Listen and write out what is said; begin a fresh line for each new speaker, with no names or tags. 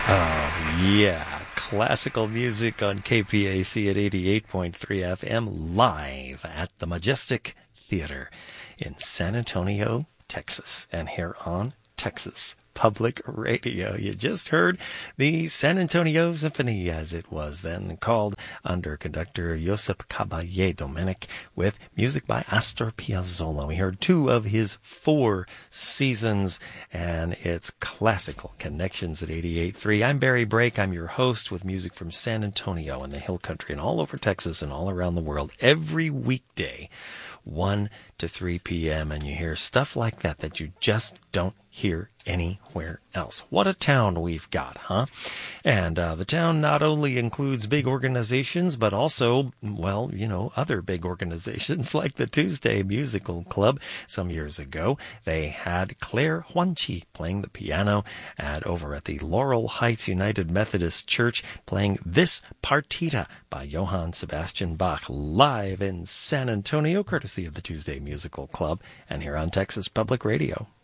Oh, yeah. Classical music on KPAC at 88.3 FM, live at the Majestic Theater in San Antonio, Texas, and here on Texas Public Radio. You just heard the San Antonio Symphony, as it was then called, under conductor Josep Caballé Domènech, with music by Astor Piazzolla. We heard two of his 4 seasons, and it's classical connections at 88.3. I'm Barry Brake. I'm your host with music from San Antonio and the Hill Country and all over Texas and all around the world every weekday, 1 to 3 p.m., and you hear stuff like that you just don't hear anywhere else. What a town we've got, huh? And the town not only includes big organizations, but also, well, other big organizations like the Tuesday Musical Club. Some years ago, they had Claire Huanchi playing the piano over at the Laurel Heights United Methodist Church, playing this partita by Johann Sebastian Bach live in San Antonio, courtesy of the Tuesday Musical Club, and here on Texas Public Radio.